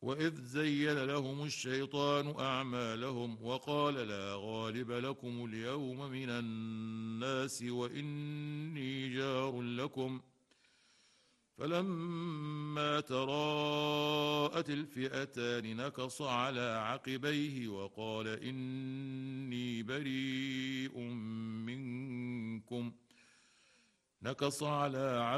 وإذ زين لهم الشيطان أعمالهم وقال لا غالب لكم اليوم من الناس وإني جار لكم فلما تراءت الفئتان نكص على عقبيه وقال إني بريء منكم نكص على